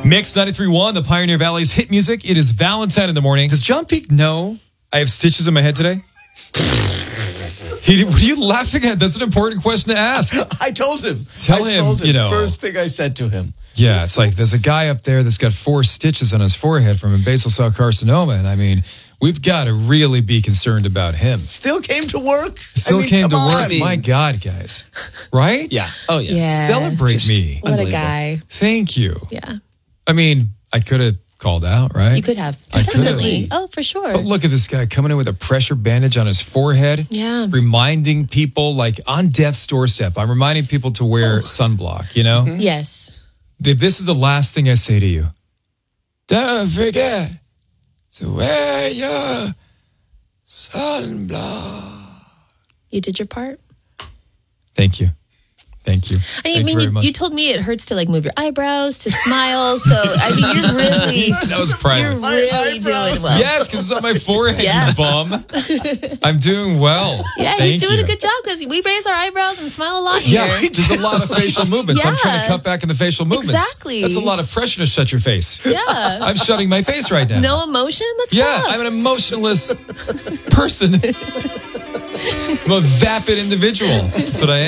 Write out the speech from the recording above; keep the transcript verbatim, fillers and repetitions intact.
Mix ninety-three point one, the Pioneer Valley's hit music. It is Valentine in the morning. Does John Peak know I have stitches in my head today? He, what are you laughing at? That's an important question to ask. I told him. Tell I him, told him, you know. First thing I said to him. Yeah, it's like there's a guy up there that's got four stitches on his forehead from a basal cell carcinoma. And I mean, we've got to really be concerned about him. Still came to work. Still I mean, came to come work. on. My God, guys. Right? Yeah. Oh, yeah. Yeah. Celebrate Just me. What a guy. Thank you. Yeah. I mean, I could have called out, right? You could have. I could have. Definitely. Oh, for sure. But look at this guy coming in with a pressure bandage on his forehead. Yeah. Reminding people, like on death's doorstep, I'm reminding people to wear sunblock, you know? Mm-hmm. Yes. If this is the last thing I say to you, don't forget to wear your sunblock. You did your part. Thank you. Thank you. I Thank mean, you very you, much. you told me it hurts to like move your eyebrows, to smile. So, I mean, you're really, That was private. you're My really doing eyebrows. well. Yes, because it's on my forehead, Yeah. you bum. I'm doing well. Yeah, Thank he's doing you. a good job because we raise our eyebrows and smile a lot Yeah, here. there's a lot of facial movements. I'm trying to Yeah. cut back in the facial movements. Exactly. That's a lot of pressure to shut your face. Yeah. I'm shutting my face right now. No emotion? That's Yeah, tough. I'm an emotionless person. I'm a vapid individual. That's what I am.